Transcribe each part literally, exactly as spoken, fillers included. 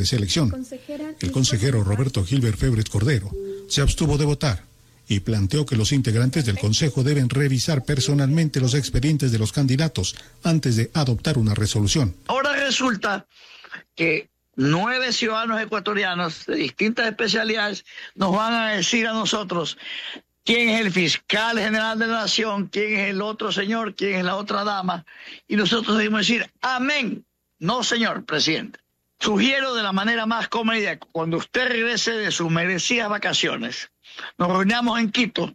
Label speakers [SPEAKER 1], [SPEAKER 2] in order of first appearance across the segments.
[SPEAKER 1] de selección. El consejero Roberto Gilbert Febres Cordero se abstuvo de votar y planteó que los integrantes del Consejo deben revisar personalmente los expedientes de los candidatos antes de adoptar una resolución.
[SPEAKER 2] Ahora resulta que nueve ciudadanos ecuatorianos de distintas especialidades nos van a decir a nosotros quién es el fiscal general de la nación, quién es el otro señor, quién es la otra dama, y nosotros debemos decir amén. No, señor presidente. Sugiero de la manera más cómoda, cuando usted regrese de sus merecidas vacaciones, nos reunamos en Quito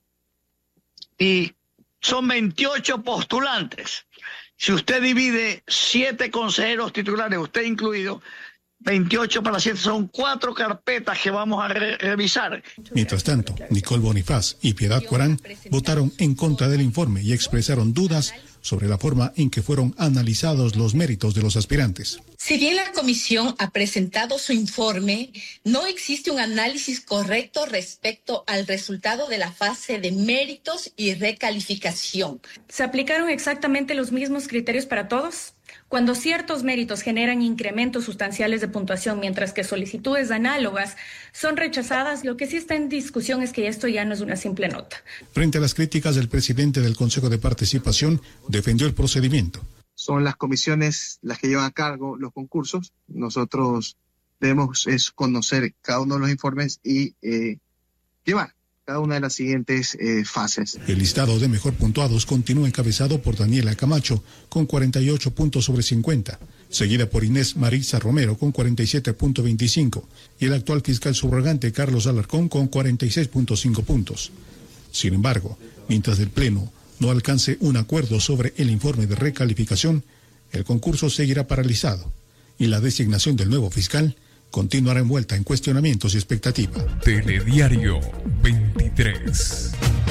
[SPEAKER 2] y son veintiocho postulantes. Si usted divide siete consejeros titulares, usted incluido, veintiocho para siete, son cuatro carpetas que vamos a re revisar.
[SPEAKER 1] Mientras tanto, Nicole Bonifaz y Piedad Corán votaron en contra del informe y expresaron dudas sobre la forma en que fueron analizados los méritos de los aspirantes.
[SPEAKER 3] Si bien la comisión ha presentado su informe, no existe un análisis correcto respecto al resultado de la fase de méritos y recalificación.
[SPEAKER 4] ¿Se aplicaron exactamente los mismos criterios para todos? Cuando ciertos méritos generan incrementos sustanciales de puntuación, mientras que solicitudes análogas son rechazadas, lo que sí está en discusión es que esto ya no es una simple nota.
[SPEAKER 1] Frente a las críticas del presidente del Consejo de Participación, defendió el procedimiento.
[SPEAKER 5] Son las comisiones las que llevan a cargo los concursos. Nosotros debemos es conocer cada uno de los informes y eh, llevar cada una de las siguientes eh, fases.
[SPEAKER 1] El listado de mejor puntuados continúa encabezado por Daniela Camacho con cuarenta y ocho puntos sobre cincuenta, seguida por Inés Marisa Romero con cuarenta y siete punto veinticinco y el actual fiscal subrogante Carlos Alarcón con cuarenta y seis punto cinco puntos. Sin embargo, mientras el Pleno no alcance un acuerdo sobre el informe de recalificación, el concurso seguirá paralizado y la designación del nuevo fiscal continuará envuelta en cuestionamientos y expectativa.
[SPEAKER 6] Telediario veintitrés.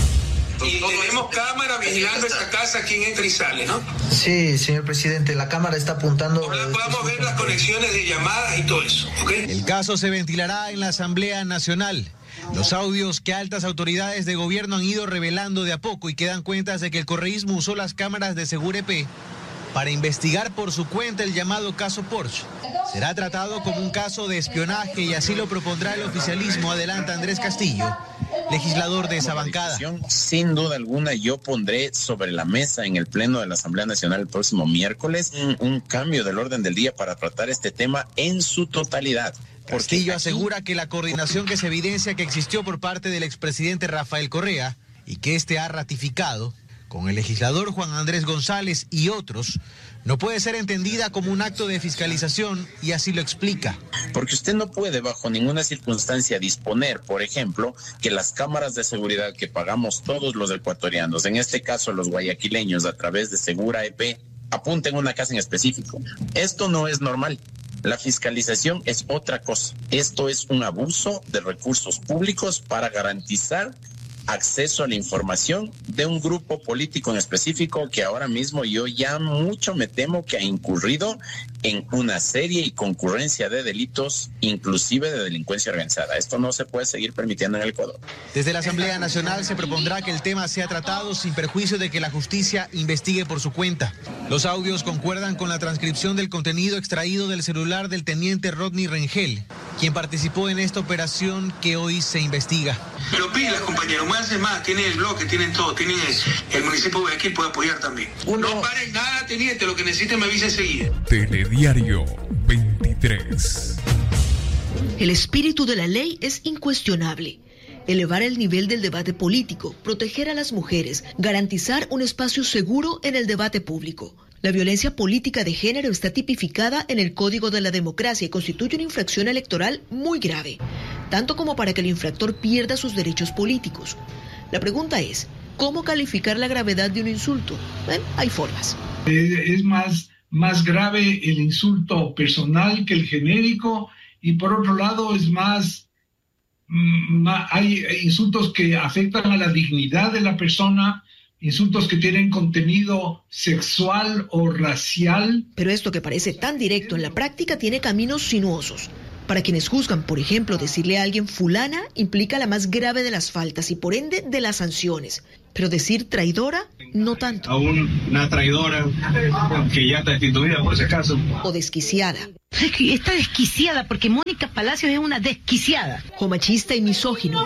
[SPEAKER 7] Y tenemos cámara vigilando esta casa, quién entra y sale, ¿no?
[SPEAKER 8] Sí, señor presidente, la cámara está apuntando...
[SPEAKER 7] Ojalá podamos ver las conexiones de llamadas y todo eso, ¿ok?
[SPEAKER 9] El caso se ventilará en la Asamblea Nacional. Los audios que altas autoridades de gobierno han ido revelando de a poco y que dan cuenta de que el correísmo usó las cámaras de Segurep para investigar por su cuenta el llamado caso Porsche. Será tratado como un caso de espionaje y así lo propondrá el oficialismo, adelanta Andrés Castillo, legislador de esa bancada.
[SPEAKER 10] Sin duda alguna, yo pondré sobre la mesa en el Pleno de la Asamblea Nacional el próximo miércoles un, un cambio del orden del día para tratar este tema en su totalidad.
[SPEAKER 9] Castillo asegura que la coordinación que se evidencia que existió por parte del expresidente Rafael Correa y que este ha ratificado con el legislador Juan Andrés González y otros, no puede ser entendida como un acto de fiscalización y así lo explica.
[SPEAKER 10] Porque usted no puede bajo ninguna circunstancia disponer, por ejemplo, que las cámaras de seguridad que pagamos todos los ecuatorianos, en este caso los guayaquileños a través de Segurep, apunten a una casa en específico. Esto no es normal. La fiscalización es otra cosa. Esto es un abuso de recursos públicos para garantizar acceso a la información de un grupo político en específico que ahora mismo yo ya mucho me temo que ha incurrido en una serie y concurrencia de delitos, inclusive de delincuencia organizada. Esto no se puede seguir permitiendo en el Ecuador.
[SPEAKER 9] Desde la Asamblea Nacional se propondrá que el tema sea tratado sin perjuicio de que la justicia investigue por su cuenta. Los audios concuerdan con la transcripción del contenido extraído del celular del teniente Rodney Rengel, quien participó en esta operación que hoy se investiga.
[SPEAKER 7] Pero pilas, compañero, más es más, tienen el bloque, tienen todo, tienen el, el municipio de Guayaquil puede apoyar también. Uno... No paren nada, teniente, lo que necesite me avisa enseguida.
[SPEAKER 6] Telediario veintitrés.
[SPEAKER 11] El espíritu de la ley es incuestionable. Elevar el nivel del debate político, proteger a las mujeres, garantizar un espacio seguro en el debate público. La violencia política de género está tipificada en el Código de la Democracia y constituye una infracción electoral muy grave, tanto como para que el infractor pierda sus derechos políticos. La pregunta es, ¿cómo calificar la gravedad de un insulto? Bueno, hay formas.
[SPEAKER 12] Es más, más grave el insulto personal que el genérico y por otro lado es más, más hay insultos que afectan a la dignidad de la persona, insultos que tienen contenido sexual o racial.
[SPEAKER 11] Pero esto que parece tan directo en la práctica tiene caminos sinuosos. Para quienes juzgan, por ejemplo, decirle a alguien fulana implica la más grave de las faltas y por ende de las sanciones. Pero decir traidora, no tanto.
[SPEAKER 13] A una traidora que ya está destituida por ese caso.
[SPEAKER 11] O desquiciada.
[SPEAKER 13] Está desquiciada porque Mónica Palacios es una desquiciada.
[SPEAKER 11] O machista y misógino.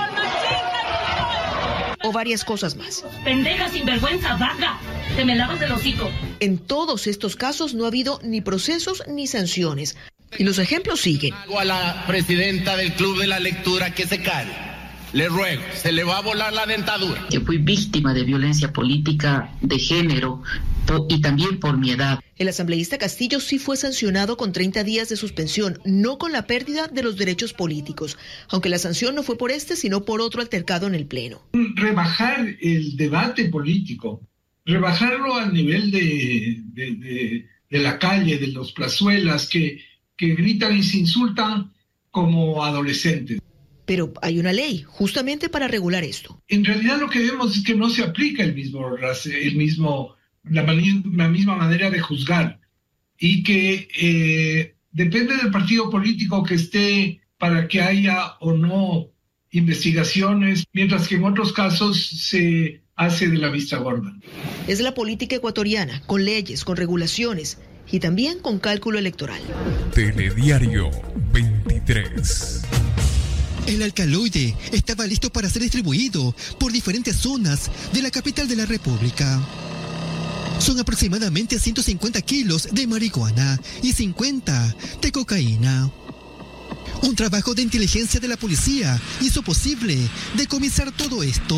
[SPEAKER 11] O varias cosas más.
[SPEAKER 14] Pendeja, sinvergüenza, vaga. Te me lavas el hocico.
[SPEAKER 11] En todos estos casos no ha habido ni procesos ni sanciones. Y los ejemplos siguen.
[SPEAKER 15] Hago a la presidenta del Club de la Lectura que se calle. Le ruego, se le va a volar la dentadura.
[SPEAKER 16] Yo fui víctima de violencia política de género y también por mi edad.
[SPEAKER 11] El asambleísta Castillo sí fue sancionado con treinta días de suspensión, no con la pérdida de los derechos políticos, aunque la sanción no fue por este, sino por otro altercado en el Pleno.
[SPEAKER 12] Rebajar el debate político, rebajarlo al nivel de, de, de, de la calle, de los plazuelas, que, que gritan y se insultan como adolescentes.
[SPEAKER 11] Pero hay una ley justamente para regular esto.
[SPEAKER 12] En realidad lo que vemos es que no se aplica el mismo, el mismo, la, la misma manera de juzgar y que eh, depende del partido político que esté para que haya o no investigaciones, mientras que en otros casos se hace de la vista gorda.
[SPEAKER 11] Es la política ecuatoriana, con leyes, con regulaciones y también con cálculo electoral.
[SPEAKER 6] Telediario veintitrés.
[SPEAKER 17] El alcaloide estaba listo para ser distribuido por diferentes zonas de la capital de la República. Son aproximadamente ciento cincuenta kilos de marihuana y cincuenta de cocaína. Un trabajo de inteligencia de la policía hizo posible decomisar todo esto.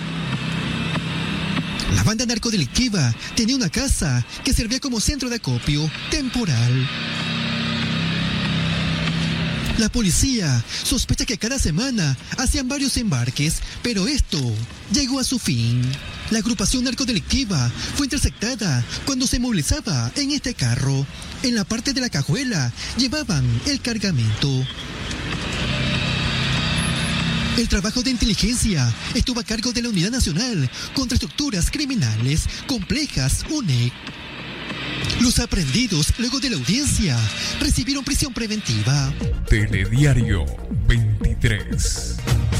[SPEAKER 17] La banda narcodelictiva tenía una casa que servía como centro de acopio temporal. La policía sospecha que cada semana hacían varios embarques, pero esto llegó a su fin. La agrupación narcodelictiva fue interceptada cuando se movilizaba en este carro. En la parte de la cajuela llevaban el cargamento. El trabajo de inteligencia estuvo a cargo de la Unidad Nacional contra Estructuras Criminales Complejas, U N E C. Los aprehendidos, luego de la audiencia, recibieron prisión preventiva.
[SPEAKER 6] Telediario veintitrés.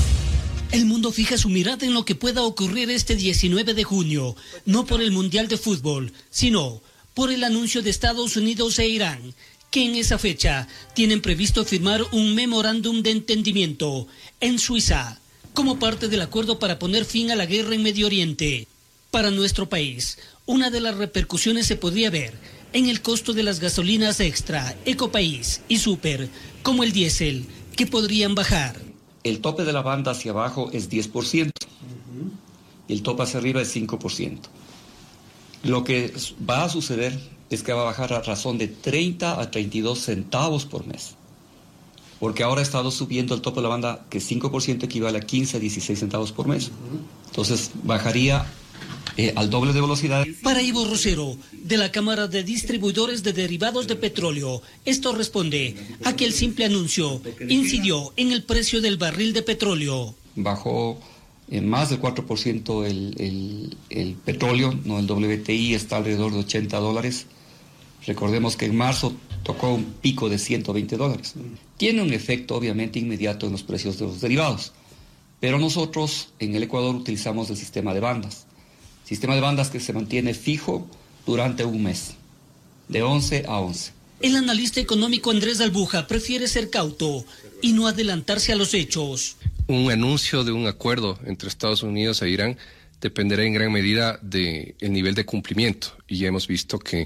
[SPEAKER 18] El mundo fija su mirada en lo que pueda ocurrir este diecinueve de junio, no por el Mundial de Fútbol, sino por el anuncio de Estados Unidos e Irán, que en esa fecha tienen previsto firmar un memorándum de entendimiento en Suiza, como parte del acuerdo para poner fin a la guerra en Medio Oriente. Para nuestro país, una de las repercusiones se podría ver en el costo de las gasolinas extra, Ecopaís y Super, como el diésel, que podrían bajar.
[SPEAKER 19] El tope de la banda hacia abajo es diez por ciento y el tope hacia arriba es cinco por ciento. Lo que va a suceder es que va a bajar a razón de treinta a treinta y dos centavos por mes. Porque ahora ha estado subiendo el tope de la banda, que cinco por ciento equivale a quince a dieciséis centavos por mes. Entonces bajaría Eh, al doble de velocidad.
[SPEAKER 18] Para Ivo Rosero, de la Cámara de Distribuidores de Derivados de Petróleo, esto responde a que el simple anuncio incidió en el precio del barril de petróleo.
[SPEAKER 19] Bajó en más del cuatro por ciento el, el, el petróleo, no el W T I está alrededor de ochenta dólares. Recordemos que en marzo tocó un pico de ciento veinte dólares. Tiene un efecto obviamente inmediato en los precios de los derivados, pero nosotros en el Ecuador utilizamos el sistema de bandas. Sistema de bandas que se mantiene fijo durante un mes, de once a once.
[SPEAKER 18] El analista económico Andrés Albuja prefiere ser cauto y no adelantarse a los hechos.
[SPEAKER 20] Un anuncio de un acuerdo entre Estados Unidos e Irán dependerá en gran medida del nivel de cumplimiento. Y ya hemos visto que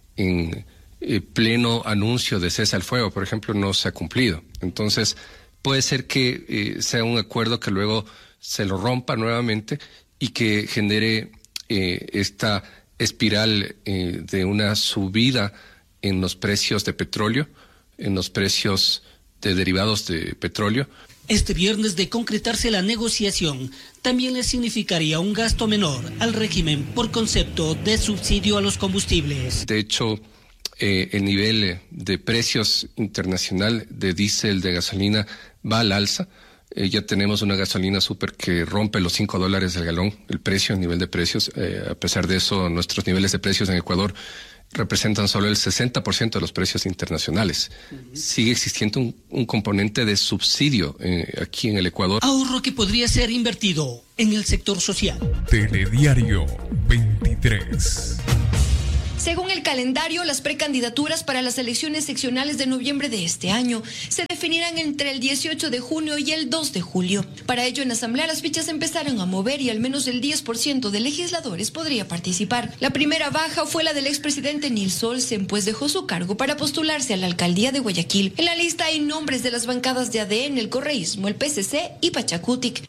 [SPEAKER 20] en eh, pleno anuncio de cese al fuego, por ejemplo, no se ha cumplido. Entonces, puede ser que eh, sea un acuerdo que luego se lo rompa nuevamente y que genere Eh, esta espiral eh, de una subida en los precios de petróleo, en los precios de derivados de petróleo.
[SPEAKER 18] Este viernes, de concretarse la negociación, también le significaría un gasto menor al régimen por concepto de subsidio a los combustibles.
[SPEAKER 20] De hecho, eh, el nivel de precios internacional de diésel, de gasolina, va al alza. Eh, ya tenemos una gasolina super que rompe los cinco dólares el galón, el precio, el nivel de precios. Eh, a pesar de eso, nuestros niveles de precios en Ecuador representan solo el sesenta por ciento de los precios internacionales. Uh-huh. Sigue existiendo un, un componente de subsidio eh, aquí en el Ecuador.
[SPEAKER 18] Ahorro que podría ser invertido en el sector social.
[SPEAKER 6] Telediario veintitrés.
[SPEAKER 21] Según el calendario, las precandidaturas para las elecciones seccionales de noviembre de este año se definirán entre el dieciocho de junio y el dos de julio. Para ello, en la Asamblea las fichas empezaron a mover y al menos el diez por ciento de legisladores podría participar. La primera baja fue la del expresidente Nils Olsen, pues dejó su cargo para postularse a la alcaldía de Guayaquil. En la lista hay nombres de las bancadas de A D N, el correísmo, el P C C y Pachacutic.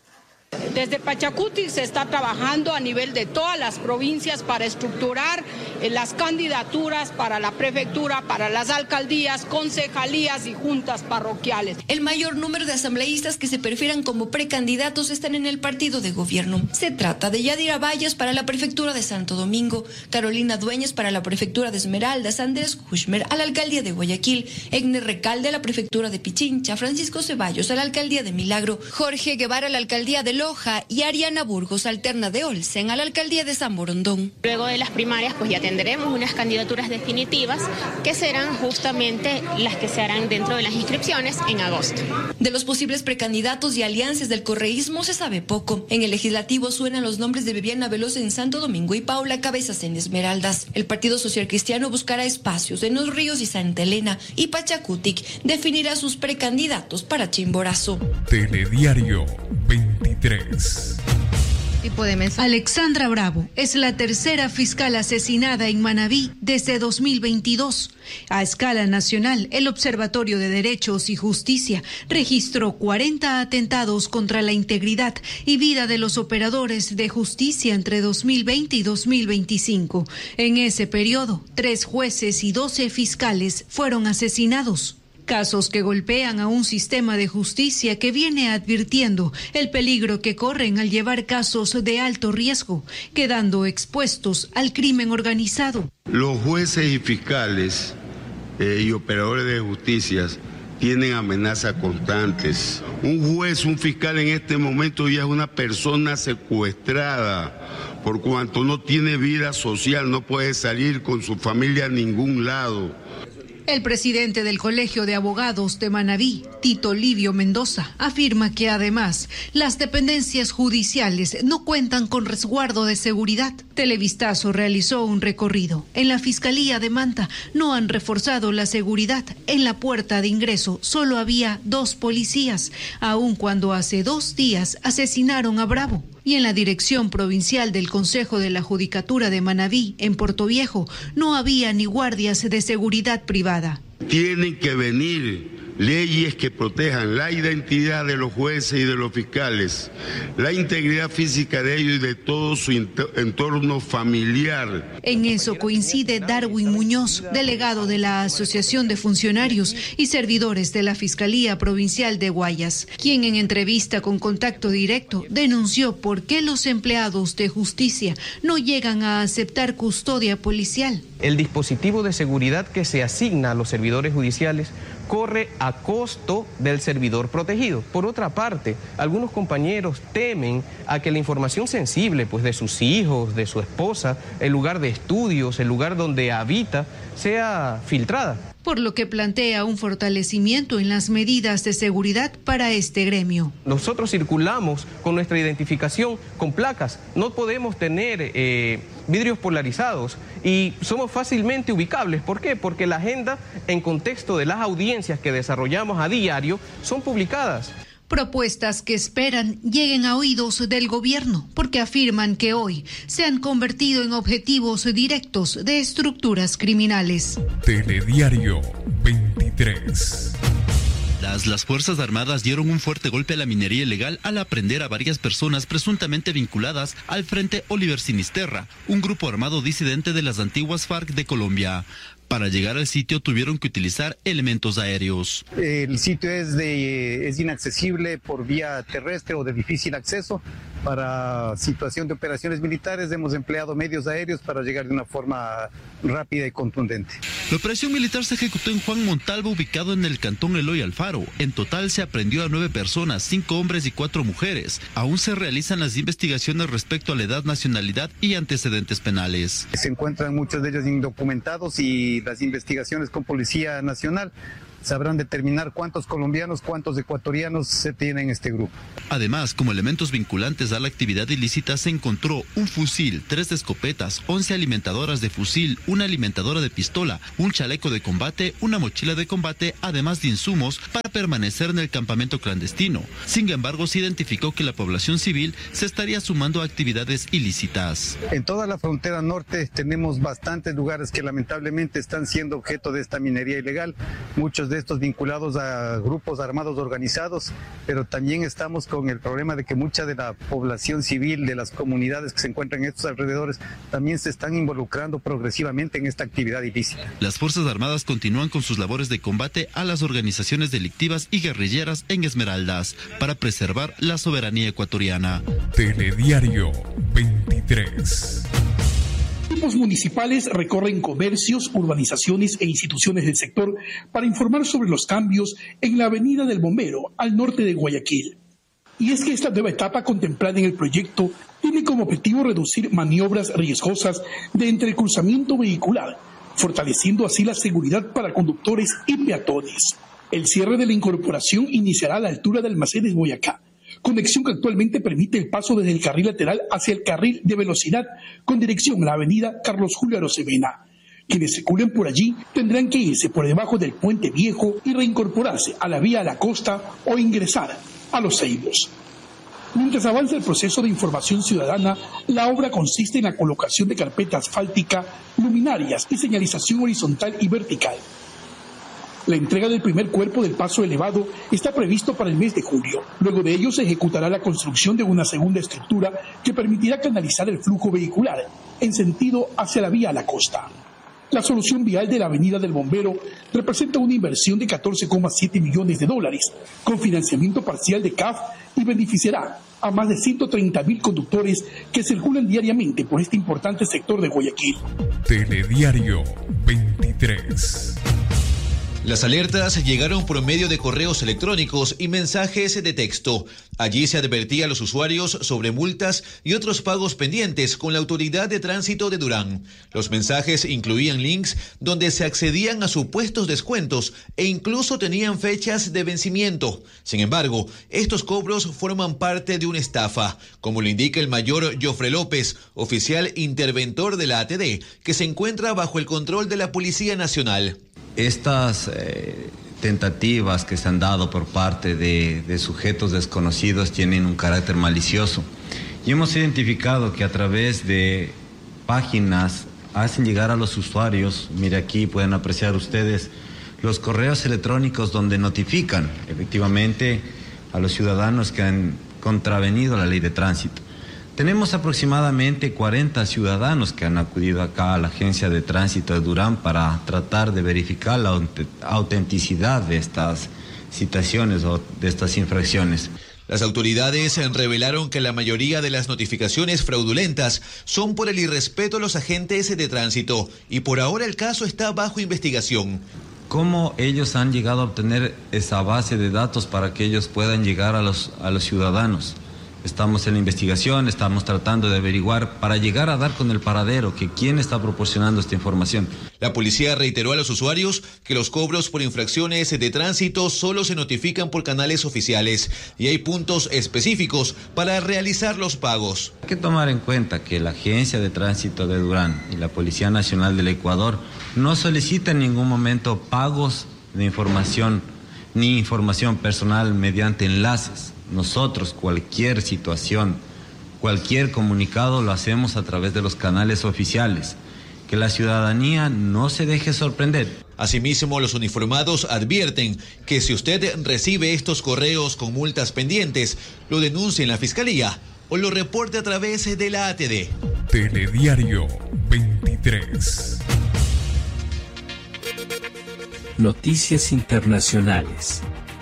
[SPEAKER 22] Desde Pachacutic se está trabajando a nivel de todas las provincias para estructurar eh, las candidaturas para la prefectura, para las alcaldías, concejalías y juntas parroquiales.
[SPEAKER 21] El mayor número de asambleístas que se perfieran como precandidatos están en el partido de gobierno. Se trata de Yadira Valles para la prefectura de Santo Domingo, Carolina Dueñas para la prefectura de Esmeraldas, Andrés Kushmer a la alcaldía de Guayaquil, Egner Recalde a la prefectura de Pichincha, Francisco Ceballos a la alcaldía de Milagro, Jorge Guevara a la alcaldía de Loja y Ariana Burgos, alterna de Olsen, a la alcaldía de San Borondón.
[SPEAKER 23] Luego de las primarias, pues ya tendremos unas candidaturas definitivas que serán justamente las que se harán dentro de las inscripciones en agosto.
[SPEAKER 21] De los posibles precandidatos y alianzas del correísmo se sabe poco. En el legislativo suenan los nombres de Viviana Veloz en Santo Domingo y Paula Cabezas en Esmeraldas. El Partido Social Cristiano buscará espacios en Los Ríos y Santa Elena, y Pachacutic definirá sus precandidatos para Chimborazo.
[SPEAKER 6] Telediario veintitrés.
[SPEAKER 24] Tipo de mesa. Alexandra Bravo es la tercera fiscal asesinada en Manabí desde dos mil veintidós. A escala nacional, el Observatorio de Derechos y Justicia registró cuarenta atentados contra la integridad y vida de los operadores de justicia entre dos mil veinte y dos mil veinticinco. En ese periodo, tres jueces y doce fiscales fueron asesinados. Casos que golpean a un sistema de justicia que viene advirtiendo el peligro que corren al llevar casos de alto riesgo, quedando expuestos al crimen organizado.
[SPEAKER 25] Los jueces y fiscales eh, y operadores de justicia tienen amenazas constantes. Un juez, un fiscal en este momento ya es una persona secuestrada, por cuanto no tiene vida social, no puede salir con su familia a ningún lado.
[SPEAKER 24] El presidente del Colegio de Abogados de Manabí, Tito Livio Mendoza, afirma que además las dependencias judiciales no cuentan con resguardo de seguridad. Televistazo realizó un recorrido. En la Fiscalía de Manta no han reforzado la seguridad. En la puerta de ingreso solo había dos policías, aun cuando hace dos días asesinaron a Bravo. Y en la Dirección Provincial del Consejo de la Judicatura de Manabí, en Portoviejo, no había ni guardias de seguridad privada.
[SPEAKER 25] Tienen que venir leyes que protejan la identidad de los jueces y de los fiscales, la integridad física de ellos y de todo su entorno familiar.
[SPEAKER 24] En eso coincide Darwin Muñoz, delegado de la Asociación de Funcionarios y Servidores de la Fiscalía Provincial de Guayas, quien en entrevista con Contacto Directo denunció por qué los empleados de justicia no llegan a aceptar custodia policial.
[SPEAKER 26] El dispositivo de seguridad que se asigna a los servidores judiciales corre a costo del servidor protegido. Por otra parte, algunos compañeros temen a que la información sensible, pues de sus hijos, de su esposa, el lugar de estudios, el lugar donde habita, sea filtrada.
[SPEAKER 24] Por lo que plantea un fortalecimiento en las medidas de seguridad para este gremio.
[SPEAKER 26] Nosotros circulamos con nuestra identificación con placas, no podemos tener eh, vidrios polarizados y somos fácilmente ubicables. ¿Por qué? Porque la agenda en contexto de las audiencias que desarrollamos a diario son publicadas.
[SPEAKER 24] Propuestas que esperan lleguen a oídos del gobierno, porque afirman que hoy se han convertido en objetivos directos de estructuras criminales.
[SPEAKER 6] Telediario veintitrés.
[SPEAKER 27] Las, las Fuerzas Armadas dieron un fuerte golpe a la minería ilegal al aprender a varias personas presuntamente vinculadas al Frente Oliver Sinisterra, un grupo armado disidente de las antiguas FARC de Colombia. Para llegar al sitio tuvieron que utilizar elementos aéreos.
[SPEAKER 28] El sitio es, de, es inaccesible por vía terrestre o de difícil acceso. Para situación de operaciones militares hemos empleado medios aéreos para llegar de una forma rápida y contundente.
[SPEAKER 27] La operación militar se ejecutó en Juan Montalvo, ubicado en el cantón Eloy Alfaro. En total se aprendió a nueve personas, cinco hombres y cuatro mujeres. Aún se realizan las investigaciones respecto a la edad, nacionalidad y antecedentes penales.
[SPEAKER 28] Se encuentran muchos de ellos indocumentados y las investigaciones con Policía Nacional sabrán determinar cuántos colombianos, cuántos ecuatorianos se tienen en este grupo.
[SPEAKER 27] Además, como elementos vinculantes a la actividad ilícita se encontró un fusil, tres escopetas, once alimentadoras de fusil, una alimentadora de pistola, un chaleco de combate, una mochila de combate, además de insumos para permanecer en el campamento clandestino. Sin embargo, se identificó que la población civil se estaría sumando a actividades ilícitas.
[SPEAKER 28] En toda la frontera norte tenemos bastantes lugares que lamentablemente están siendo objeto de esta minería ilegal, muchos de estos vinculados a grupos armados organizados, pero también estamos con el problema de que mucha de la población civil de las comunidades que se encuentran en estos alrededores también se están involucrando progresivamente en esta actividad ilícita.
[SPEAKER 27] Las Fuerzas Armadas continúan con sus labores de combate a las organizaciones delictivas y guerrilleras en Esmeraldas para preservar la soberanía ecuatoriana.
[SPEAKER 6] Telediario veintitrés.
[SPEAKER 1] Equipos municipales recorren comercios, urbanizaciones e instituciones del sector para informar sobre los cambios en la Avenida del Bombero, al norte de Guayaquil. Y es que esta nueva etapa contemplada en el proyecto tiene como objetivo reducir maniobras riesgosas de entrecruzamiento vehicular, fortaleciendo así la seguridad para conductores y peatones. El cierre de la incorporación iniciará a la altura de Almacenes Boyacá, conexión que actualmente permite el paso desde el carril lateral hacia el carril de velocidad con dirección a la avenida Carlos Julio Arosemena. Quienes circulen por allí tendrán que irse por debajo del puente viejo y reincorporarse a la vía a la costa o ingresar a Los Ceibos. Mientras avanza el proceso de información ciudadana, la obra consiste en la colocación de carpeta asfáltica, luminarias y señalización horizontal y vertical. La entrega del primer cuerpo del paso elevado está previsto para el mes de julio. Luego de ello se ejecutará la construcción de una segunda estructura que permitirá canalizar el flujo vehicular en sentido hacia la vía a la costa. La solución vial de la Avenida del Bombero representa una inversión de catorce coma siete millones de dólares, con financiamiento parcial de C A F, y beneficiará a más de ciento treinta mil conductores que circulan diariamente por este importante sector de Guayaquil.
[SPEAKER 6] Telediario veintitrés.
[SPEAKER 2] Las alertas llegaron por medio de correos electrónicos y mensajes de texto. Allí se advertía a los usuarios sobre multas y otros pagos pendientes con la Autoridad de Tránsito de Durán. Los mensajes incluían links donde se accedían a supuestos descuentos e incluso tenían fechas de vencimiento. Sin embargo, estos cobros forman parte de una estafa, como lo indica el mayor Jofre López, oficial interventor de la A T D, que se encuentra bajo el control de la Policía Nacional.
[SPEAKER 3] Estas eh, tentativas que se han dado por parte de, de sujetos desconocidos tienen un carácter malicioso y hemos identificado que a través de páginas hacen llegar a los usuarios, mire aquí pueden apreciar ustedes los correos electrónicos donde notifican efectivamente a los ciudadanos que han contravenido la ley de tránsito. Tenemos aproximadamente cuarenta ciudadanos que han acudido acá a la Agencia de Tránsito de Durán para tratar de verificar la autenticidad de estas citaciones o de estas infracciones.
[SPEAKER 2] Las autoridades revelaron que la mayoría de las notificaciones fraudulentas son por el irrespeto a los agentes de tránsito y por ahora el caso está bajo investigación.
[SPEAKER 3] ¿Cómo ellos han llegado a obtener esa base de datos para que ellos puedan llegar a los, a los ciudadanos? Estamos en la investigación, estamos tratando de averiguar para llegar a dar con el paradero, que quién está proporcionando esta información.
[SPEAKER 2] La policía reiteró a los usuarios que los cobros por infracciones de tránsito solo se notifican por canales oficiales y hay puntos específicos para realizar los pagos.
[SPEAKER 3] Hay que tomar en cuenta que la Agencia de Tránsito de Durán y la Policía Nacional del Ecuador no solicitan en ningún momento pagos de información ni información personal mediante enlaces. Nosotros cualquier situación, cualquier comunicado lo hacemos a través de los canales oficiales. Que la ciudadanía no se deje sorprender.
[SPEAKER 2] Asimismo, los uniformados advierten que si usted recibe estos correos con multas pendientes, lo denuncie en la Fiscalía o lo reporte a través de la A T D.
[SPEAKER 6] Telediario veintitrés.
[SPEAKER 4] Noticias internacionales.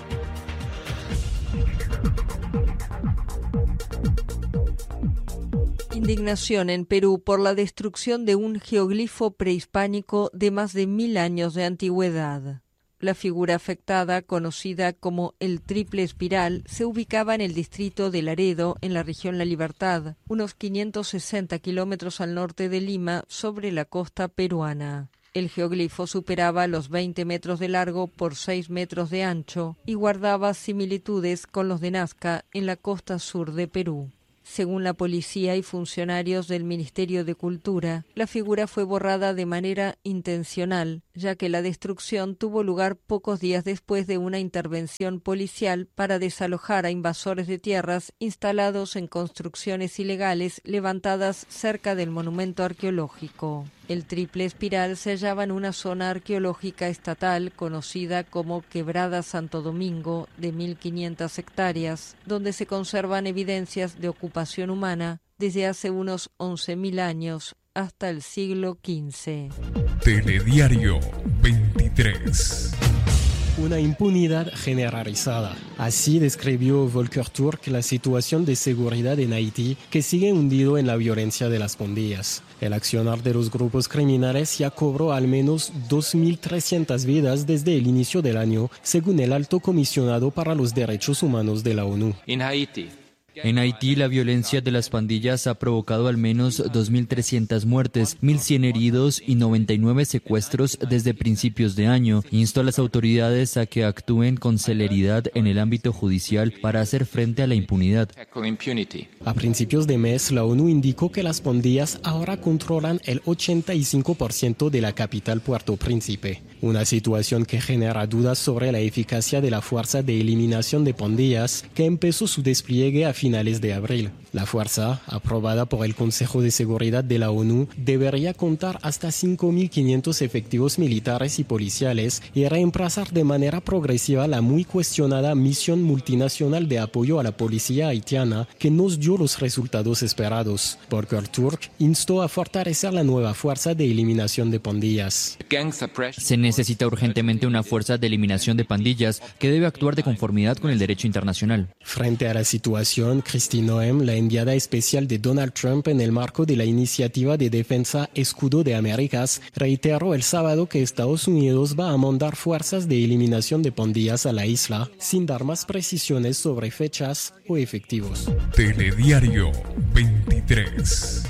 [SPEAKER 5] Indignación en Perú por la destrucción de un geoglifo prehispánico de más de mil años de antigüedad. La figura afectada, conocida como el triple espiral, se ubicaba en el distrito de Laredo, en la región La Libertad, unos quinientos sesenta kilómetros al norte de Lima, sobre la costa peruana. El geoglifo superaba los veinte metros de largo por seis metros de ancho y guardaba similitudes con los de Nazca en la costa sur de Perú. Según la policía y funcionarios del Ministerio de Cultura, la figura fue borrada de manera intencional, ya que la destrucción tuvo lugar pocos días después de una intervención policial para desalojar a invasores de tierras instalados en construcciones ilegales levantadas cerca del monumento arqueológico. El triple espiral se hallaba en una zona arqueológica estatal conocida como Quebrada Santo Domingo, de mil quinientas hectáreas, donde se conservan evidencias de ocupación humana desde hace unos once mil años hasta el siglo quince.
[SPEAKER 6] Telediario veintitrés.
[SPEAKER 7] Una impunidad generalizada. Así describió Volker Turk la situación de seguridad en Haití, que sigue hundido en la violencia de las pandillas. El accionar de los grupos criminales ya cobró al menos dos mil trescientas vidas desde el inicio del año, según el Alto Comisionado para los Derechos Humanos de la ONU.
[SPEAKER 8] En Haití. En Haití, la violencia de las pandillas ha provocado al menos dos mil trescientas muertes, mil cien heridos y noventa y nueve secuestros desde principios de año. Instó a las autoridades a que actúen con celeridad en el ámbito judicial para hacer frente a la impunidad.
[SPEAKER 7] A principios de mes, la ONU indicó que las pandillas ahora controlan el ochenta y cinco por ciento de la capital Puerto Príncipe. Una situación que genera dudas sobre la eficacia de la Fuerza de Eliminación de Pandillas, que empezó su despliegue a finales de abril. La fuerza, aprobada por el Consejo de Seguridad de la ONU, debería contar hasta cinco mil quinientos efectivos militares y policiales y reemplazar de manera progresiva la muy cuestionada misión multinacional de apoyo a la policía haitiana, que nos dio los resultados esperados. Volker Turk instó a fortalecer la nueva Fuerza de Eliminación de Pandillas.
[SPEAKER 8] Se necesita urgentemente una fuerza de eliminación de pandillas que debe actuar de conformidad con el derecho internacional.
[SPEAKER 7] Frente a la situación, Kristi Noem, la enviada especial de Donald Trump en el marco de la iniciativa de defensa Escudo de Américas, reiteró el sábado que Estados Unidos va a mandar fuerzas de eliminación de pandillas a la isla, sin dar más precisiones sobre fechas o efectivos.
[SPEAKER 6] Telediario veintitrés.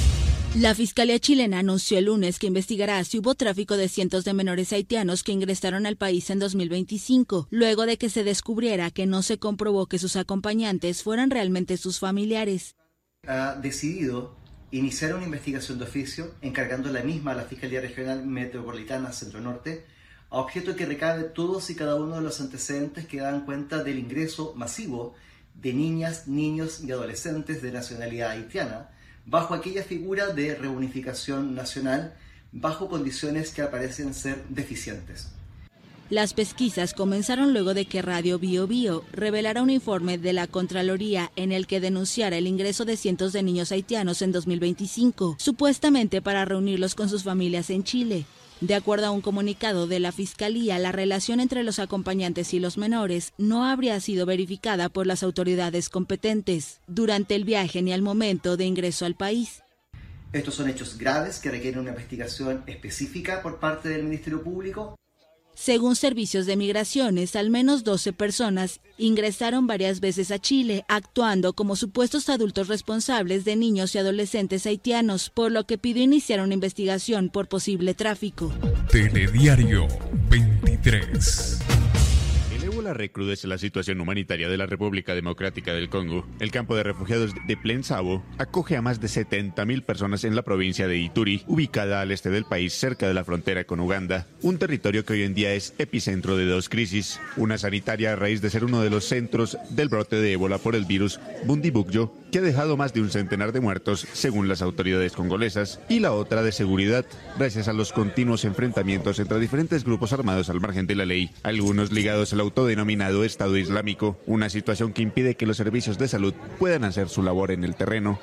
[SPEAKER 9] La Fiscalía chilena anunció el lunes que investigará si hubo tráfico de cientos de menores haitianos que ingresaron al país en dos mil veinticinco, luego de que se descubriera que no se comprobó que sus acompañantes fueran realmente sus familiares.
[SPEAKER 10] Ha decidido iniciar una investigación de oficio, encargando la misma a la Fiscalía Regional Metropolitana Centro Norte, a objeto que recabe todos y cada uno de los antecedentes que dan cuenta del ingreso masivo de niñas, niños y adolescentes de nacionalidad haitiana, bajo aquella figura de reunificación nacional, bajo condiciones que aparecen ser deficientes.
[SPEAKER 9] Las pesquisas comenzaron luego de que Radio Bio Bio revelara un informe de la Contraloría en el que denunciara el ingreso de cientos de niños haitianos en dos mil veinticinco, supuestamente para reunirlos con sus familias en Chile. De acuerdo a un comunicado de la Fiscalía, la relación entre los acompañantes y los menores no habría sido verificada por las autoridades competentes durante el viaje ni al momento de ingreso al país.
[SPEAKER 10] Estos son hechos graves que requieren una investigación específica por parte del Ministerio Público.
[SPEAKER 9] Según servicios de migraciones, al menos doce personas ingresaron varias veces a Chile, actuando como supuestos adultos responsables de niños y adolescentes haitianos, por lo que pidió iniciar una investigación por posible tráfico.
[SPEAKER 6] Telediario veintitrés.
[SPEAKER 13] El ébola recrudece la situación humanitaria de la República Democrática del Congo. El campo de refugiados de Plaine Savo acoge a más de setenta mil personas en la provincia de Ituri, ubicada al este del país, cerca de la frontera con Uganda. Un territorio que hoy en día es epicentro de dos crisis. Una sanitaria a raíz de ser uno de los centros del brote de ébola por el virus Bundibugyo, que ha dejado más de un centenar de muertos, según las autoridades congolesas, y la otra de seguridad, gracias a los continuos enfrentamientos entre diferentes grupos armados al margen de la ley, algunos ligados al autodenominado Estado Islámico, una situación que impide que los servicios de salud puedan hacer su labor en el terreno.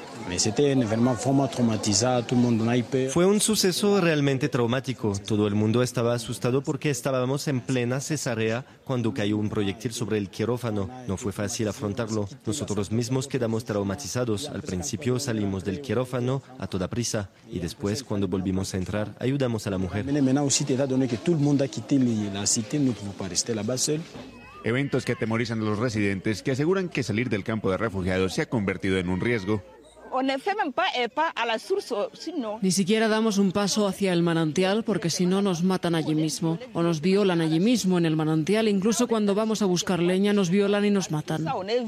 [SPEAKER 14] Fue un suceso realmente traumático. Todo el mundo estaba asustado porque estábamos en plena cesárea cuando cayó un proyectil sobre el quirófano. No fue fácil afrontarlo. Nosotros mismos quedamos traumatizados. Al principio salimos del quirófano a toda prisa y después, cuando volvimos a entrar, ayudamos a la mujer.
[SPEAKER 13] Eventos que atemorizan a los residentes, que aseguran que salir del campo de refugiados se ha convertido en un riesgo.
[SPEAKER 11] Ni siquiera damos un paso hacia el manantial porque si no nos matan allí mismo o nos violan allí mismo en el manantial. Incluso cuando vamos a buscar leña nos violan y nos matan.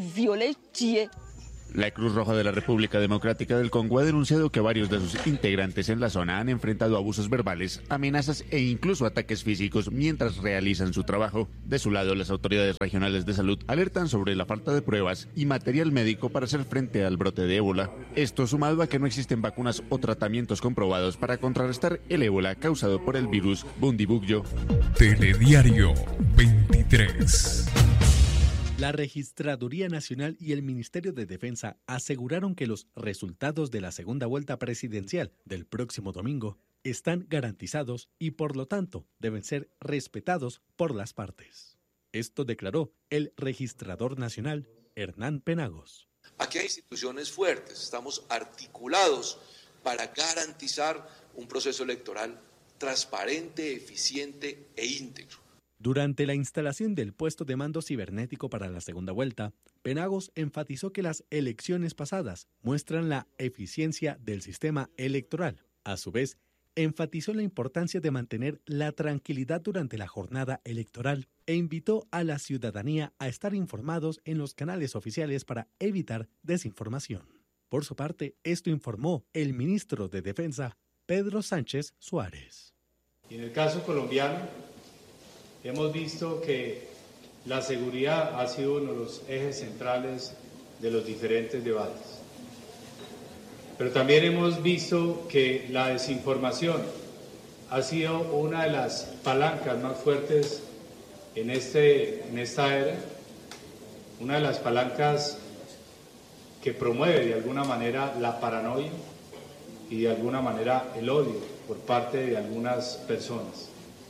[SPEAKER 13] La Cruz Roja de la República Democrática del Congo ha denunciado que varios de sus integrantes en la zona han enfrentado abusos verbales, amenazas e incluso ataques físicos mientras realizan su trabajo. De su lado, las autoridades regionales de salud alertan sobre la falta de pruebas y material médico para hacer frente al brote de ébola. Esto sumado a que no existen vacunas o tratamientos comprobados para contrarrestar el ébola causado por el virus Bundibugyo.
[SPEAKER 6] Telediario veintitrés.
[SPEAKER 12] La Registraduría Nacional y el Ministerio de Defensa aseguraron que los resultados de la segunda vuelta presidencial del próximo domingo están garantizados y por lo tanto deben ser respetados por las partes. Esto declaró el registrador nacional Hernán Penagos.
[SPEAKER 15] Aquí hay instituciones fuertes, estamos articulados para garantizar un proceso electoral transparente, eficiente e íntegro.
[SPEAKER 12] Durante la instalación del puesto de mando cibernético para la segunda vuelta, Penagos enfatizó que las elecciones pasadas muestran la eficiencia del sistema electoral. A su vez, enfatizó la importancia de mantener la tranquilidad durante la jornada electoral e invitó a la ciudadanía a estar informados en los canales oficiales para evitar desinformación. Por su parte, esto informó el ministro de Defensa, Pedro Sánchez Suárez.
[SPEAKER 16] Y en el caso colombiano, hemos visto que la seguridad ha sido uno de los ejes centrales de los diferentes debates. Pero también hemos visto que la desinformación ha sido una de las palancas más fuertes en, este, en esta era, una de las palancas que promueve de alguna manera la paranoia y de alguna manera el odio por parte de algunas personas.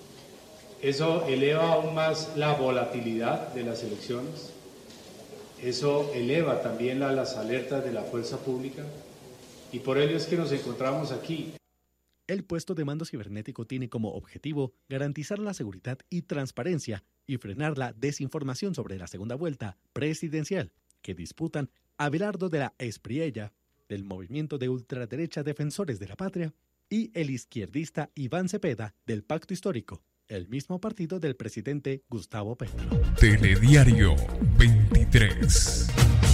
[SPEAKER 16] Eso eleva aún más la volatilidad de las elecciones, eso eleva también la, las alertas de la fuerza pública y por ello es que nos encontramos aquí.
[SPEAKER 12] El puesto de mando cibernético tiene como objetivo garantizar la seguridad y transparencia y frenar la desinformación sobre la segunda vuelta presidencial que disputan Abelardo de la Espriella, del movimiento de ultraderecha Defensores de la Patria, y el izquierdista Iván Cepeda, del Pacto Histórico, el mismo partido del presidente Gustavo Petro.
[SPEAKER 6] Telediario veintitrés.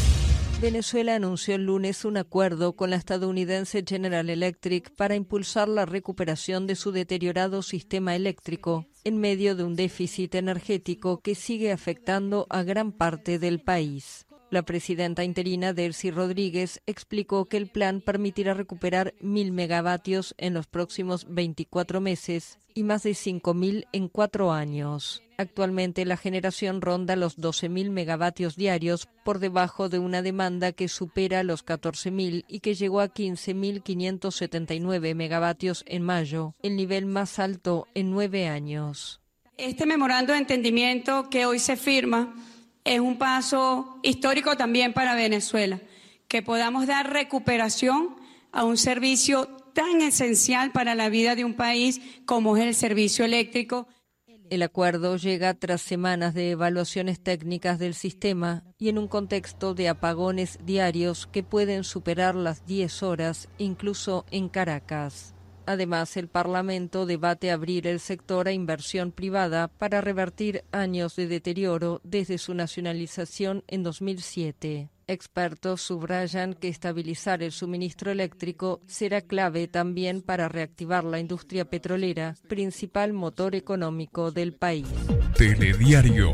[SPEAKER 5] Venezuela anunció el lunes un acuerdo con la estadounidense General Electric para impulsar la recuperación de su deteriorado sistema eléctrico en medio de un déficit energético que sigue afectando a gran parte del país. La presidenta interina Delcy Rodríguez explicó que el plan permitirá recuperar mil megavatios en los próximos veinticuatro meses y más de cinco mil en cuatro años. Actualmente la generación ronda los doce mil megavatios diarios, por debajo de una demanda que supera los catorce mil y que llegó a quince mil quinientos setenta y nueve megavatios en mayo, el nivel más alto en nueve años.
[SPEAKER 22] Este memorando de entendimiento que hoy se firma es un paso histórico también para Venezuela, que podamos dar recuperación a un servicio tan esencial para la vida de un país como es el servicio eléctrico.
[SPEAKER 5] El acuerdo llega tras semanas de evaluaciones técnicas del sistema y en un contexto de apagones diarios que pueden superar las diez horas, incluso en Caracas. Además, el Parlamento debate abrir el sector a inversión privada para revertir años de deterioro desde su nacionalización en dos mil siete. Expertos subrayan que estabilizar el suministro eléctrico será clave también para reactivar la industria petrolera, principal motor económico del país.
[SPEAKER 6] Telediario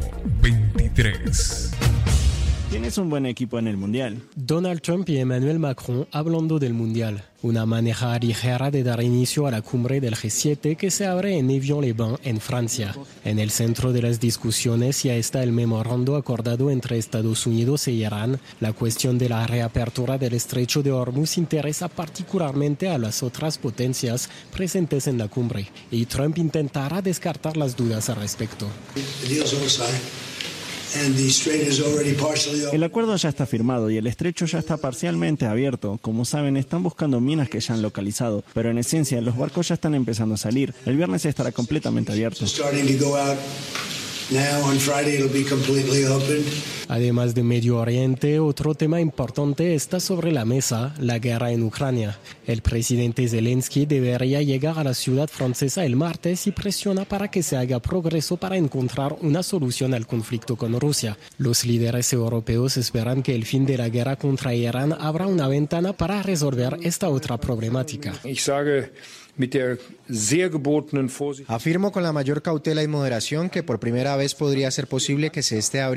[SPEAKER 6] veintitrés.
[SPEAKER 17] Tienes un buen equipo en el Mundial.
[SPEAKER 7] Donald Trump y Emmanuel Macron hablando del Mundial. Una manera ligera de dar inicio a la cumbre del G siete que se abre en Évian-les-Bains, en Francia. En el centro de las discusiones ya está el memorando acordado entre Estados Unidos e Irán. La cuestión de la reapertura del estrecho de Hormuz interesa particularmente a las otras potencias presentes en la cumbre. Y Trump intentará descartar las dudas al respecto.
[SPEAKER 17] El acuerdo ya está firmado y el estrecho ya está parcialmente abierto. Como saben, están buscando minas que ya han localizado, pero en esencia los barcos ya están empezando a salir. El viernes estará completamente abierto.
[SPEAKER 7] Además de Medio Oriente, otro tema importante está sobre la mesa, la guerra en Ucrania. El presidente Zelensky debería llegar a la ciudad francesa el martes y presiona para que se haga progreso para encontrar una solución al conflicto con Rusia. Los líderes europeos esperan que el fin de la guerra contra Irán abra una ventana para resolver esta otra problemática.
[SPEAKER 18] Afirmo con la mayor cautela y moderación que por primera vez podría ser posible que se esté abriendo